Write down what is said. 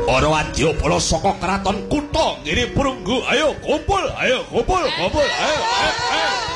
Para wadyabala saka kraton kutha ngene Prunggu, ayo kumpul, ayo.